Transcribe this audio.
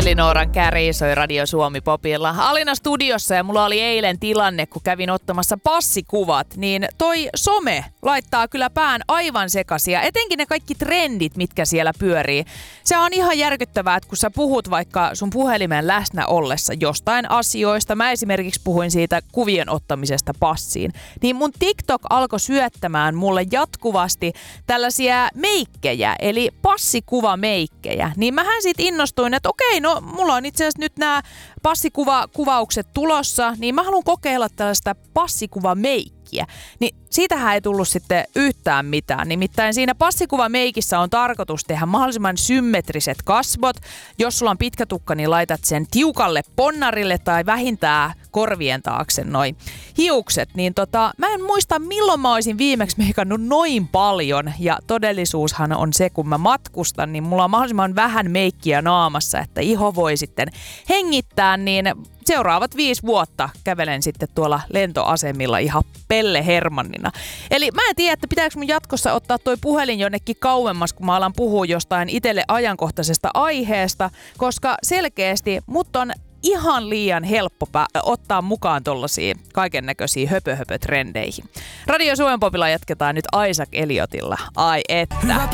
Elinooran Käri soi Radio Suomi Popilla. Alina studiossa ja mulla oli eilen tilanne, kun kävin ottamassa passikuvat, niin toi some laittaa kyllä pään aivan sekaisia. Etenkin ne kaikki trendit, mitkä siellä pyörii. Se on ihan järkyttävää, että kun sä puhut vaikka sun puhelimen läsnä ollessa jostain asioista, mä esimerkiksi puhuin siitä kuvien ottamisesta passiin, niin mun TikTok alkoi syöttämään mulle jatkuvasti tällaisia meikkejä, eli passikuvameikkejä. Niin mähän sit innostuin, että okei, no mulla on itse asiassa nyt nämä passikuvaukset tulossa, niin mä haluan kokeilla tällaista passikuvameikkiä. Niin siitähän ei tullut sitten yhtään mitään. Nimittäin siinä passikuvameikissä on tarkoitus tehdä mahdollisimman symmetriset kasvot. Jos sulla on pitkä tukka, niin laitat sen tiukalle ponnarille tai vähintään korvien taakse noi hiukset. Niin mä en muista milloin mä olisin viimeksi meikannut noin paljon. Ja todellisuushan on se, kun mä matkustan, niin mulla on mahdollisimman vähän meikkiä naamassa, että iho voi sitten hengittää, niin seuraavat 5 vuotta kävelen sitten tuolla lentoasemilla ihan Pelle Hermannina. Eli mä en tiedä, että pitääkö mun jatkossa ottaa toi puhelin jonnekin kauemmas, kun mä alan puhua jostain itselle ajankohtaisesta aiheesta, koska selkeästi mut on ihan liian helppo ottaa mukaan tollaisia kaikennäköisiä höpö-höpö-trendeihin. Radio Suomen Popilla jatketaan nyt Isaac Eliotilla. Ai että.